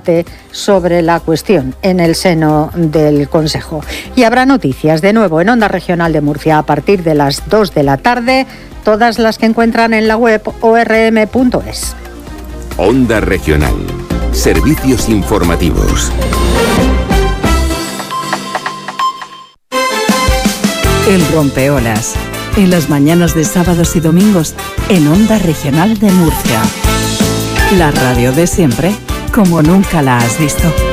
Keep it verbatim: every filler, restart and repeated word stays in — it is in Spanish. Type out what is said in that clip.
debate sobre la cuestión en el seno del Consejo. Y habrá noticias de nuevo en Onda Regional de Murcia a partir de las dos de la tarde, todas las que encuentran en la web o r m punto es. Onda Regional. Servicios informativos. El Rompeolas, en las mañanas de sábados y domingos, en Onda Regional de Murcia. La radio de siempre, como nunca la has visto.